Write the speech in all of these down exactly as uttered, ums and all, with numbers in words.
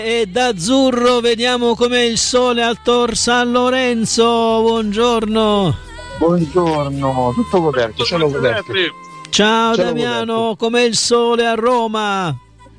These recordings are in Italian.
E da azzurro vediamo com'è il sole al Tor San Lorenzo. Buongiorno. Buongiorno, tutto coperto, cielo coperto. Ciao Cielo Damiano, coperto. com'è il sole a Roma?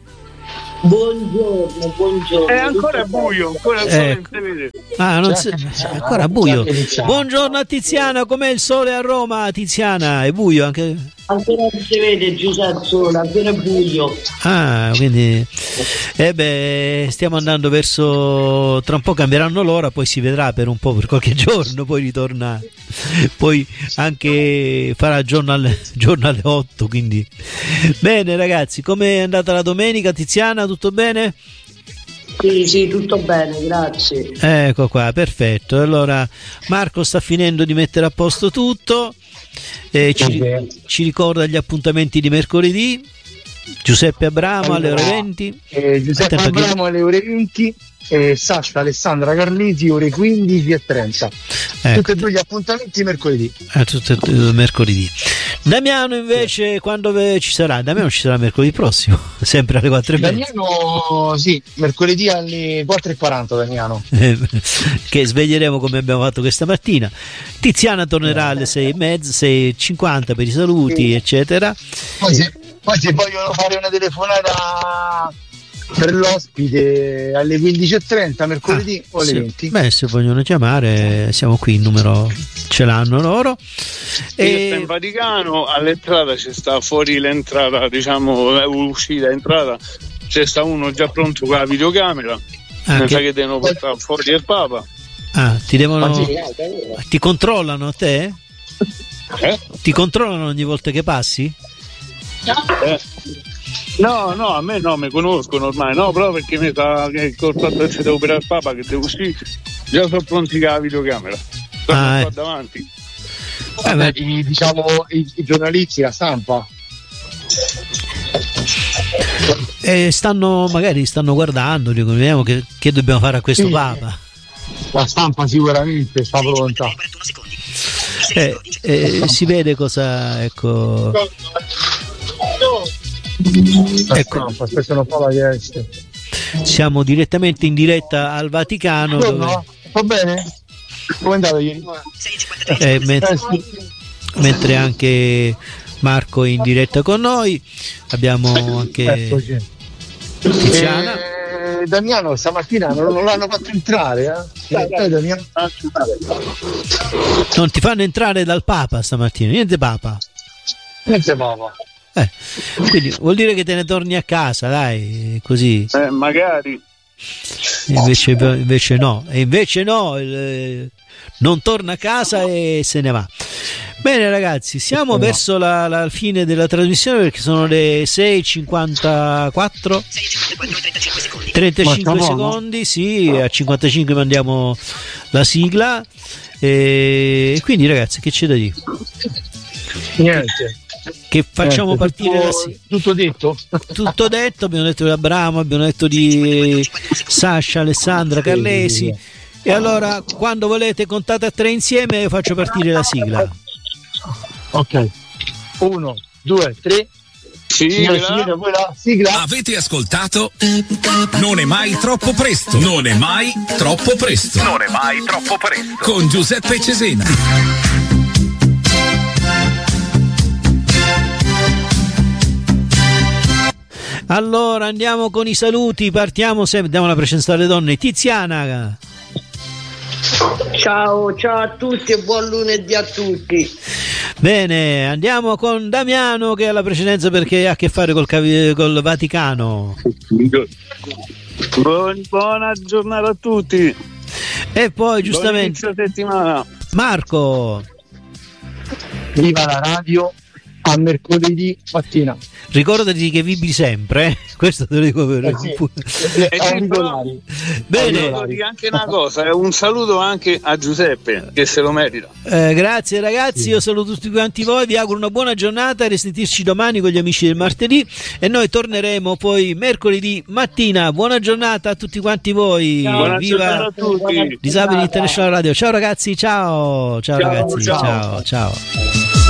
Buongiorno, buongiorno. È ancora buio, ancora il sole Ecco. non si vede. Ah, non si... Già che è ancora buio. già che iniziamo. Buongiorno a Tiziana, com'è il sole a Roma? Tiziana, è buio anche. Ancora non si vede Giuseppe Sole, ancora buio. Ah, quindi eh beh, stiamo andando verso, tra un po' cambieranno l'ora, poi si vedrà per un po', per qualche giorno, poi ritorna, poi anche farà giorno alle, giorno alle otto, quindi bene ragazzi, com'è andata la domenica? Tiziana, tutto bene? Sì, sì, tutto bene, grazie. Ecco qua, perfetto. Allora Marco sta finendo di mettere a posto tutto, eh, ci, Ok. ci ricorda gli appuntamenti di mercoledì. Giuseppe Abramo alle ore venti. Eh, Giuseppe Attento, Abramo alle ore venti e Sasha Alessandra Carlesi ore quindici e trenta. Ecco. Tutti e due gli appuntamenti mercoledì. Eh, tutto, tutto mercoledì. Damiano invece quando ve- ci sarà? Damiano ci sarà mercoledì prossimo, sempre alle quattro e mezza. Damiano, sì, mercoledì alle quattro e quaranta Damiano. Eh, che sveglieremo come abbiamo fatto questa mattina. Tiziana tornerà alle sei e mezza, sei e cinquanta per i saluti, Sì. eccetera. Poi se, poi se vogliono fare una telefonata per l'ospite alle quindici e trenta mercoledì Ah, o alle sì. venti. Beh, se vogliono chiamare, siamo qui, il numero ce l'hanno loro. E E in Vaticano all'entrata c'è sta fuori l'entrata, diciamo, eh, uscita entrata, c'è sta uno già pronto con la videocamera. Ah, Non che- sa che devono portare fuori il Papa. ah, ti devono, Ma sì, ti controllano a te? Eh? Ti controllano ogni volta che passi? Eh. No, no, a me no, mi conoscono ormai, no, però perché mi sa che col fatto che si deve operare il Papa, che devo uscire, già sono pronti con la videocamera. Stanno Ah, qua eh. davanti. Eh, beh, i, diciamo i, i giornalisti, la stampa. eh, stanno, magari stanno guardando, dicono, vediamo che, che dobbiamo fare a questo Sì. Papa. La stampa sicuramente sta pronta. Eh, eh, si vede cosa, ecco, La Ecco. stampa, spesso non fa la chiesta. siamo direttamente in diretta al Vaticano dove, Buongiorno, va bene? Come è andato ieri? eh, men- Eh, sì. mentre anche Marco è in diretta con noi, abbiamo anche Eccoci. Tiziana. Eh, Damiano stamattina non, non l'hanno fatto entrare, eh? Eh, dai, Damiano. Non ti fanno entrare dal Papa stamattina, niente Papa. Niente papà. Eh, quindi vuol dire che te ne torni a casa, dai, così. Eh, magari. Invece, invece no, e invece no, il- non torna a casa e se ne va. Bene ragazzi, siamo verso la, la fine della trasmissione perché sono le sei e cinquantaquattro, trentacinque Ma stiamo- secondi, sì, a cinquantacinque mandiamo la sigla e quindi ragazzi che c'è da dire? Niente. Che facciamo Niente, partire tutto, la sigla. tutto detto. Tutto detto, abbiamo detto di Abramo, abbiamo detto di Sasha, Alessandra, Carlesi. E allora, quando volete, contate a tre insieme e io faccio partire la sigla. Ok. Uno, due, tre. Signore e signori, a voi la sigla. Avete ascoltato? Non è mai troppo presto. Non è mai troppo presto. Non è mai troppo presto. Con Giuseppe Cesena. Allora andiamo con i saluti, partiamo sempre, diamo la precedenza alle donne. Tiziana. Ciao, ciao a tutti e buon lunedì a tutti. Bene, andiamo con Damiano che ha la precedenza perché ha a che fare col, cavi- col Vaticano. Buon- buona giornata a tutti. E poi Buon giustamente inizio settimana. Marco, Viva la radio a mercoledì mattina. ricordati che vibri sempre, eh? Questo te lo dico per Eh sì. E Eh, sì, auricolari. Bene. Voglio dire anche una cosa, eh, un saluto anche a Giuseppe che se lo merita. Eh, grazie ragazzi, io saluto tutti quanti voi, vi auguro una buona giornata, risentirci domani con gli amici del martedì e noi torneremo poi mercoledì mattina. Buona giornata a tutti quanti voi. Buona giornata Viva a tutti. Disabili International Radio. Ciao ragazzi, ciao. Ciao, Ciao, ragazzi, ciao. ciao, ciao.